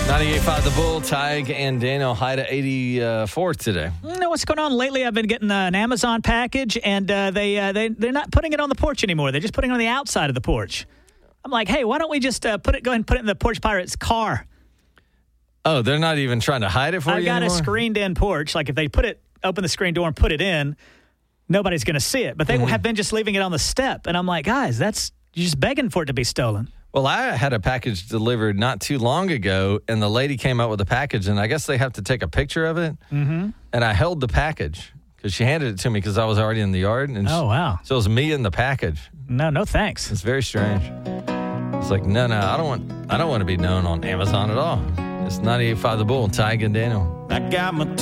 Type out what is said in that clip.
98.5 The Bull, Tig and Daniel high to 84 today. You know what's going on lately? I've been getting an Amazon package, and they're not putting it on the porch anymore. They're just putting it on the outside of the porch. I'm like, hey, why don't we just go ahead and put it in the Porch Pirate's car? Oh, they're not even trying to hide it for you I got anymore? a screened-in porch. Like if they open the screen door and put it in, nobody's going to see it. But they have been just leaving it on the step, and I'm like, guys, you're just begging for it to be stolen. Well, I had a package delivered not too long ago, and the lady came out with a package, and I guess they have to take a picture of it. Mm-hmm. And I held the package because she handed it to me because I was already in the yard. And wow. So it was me in the package. No thanks. It's very strange. It's like, no, I don't want to be known on Amazon at all. It's 98.5 The Bull, Tig and Daniel. I got my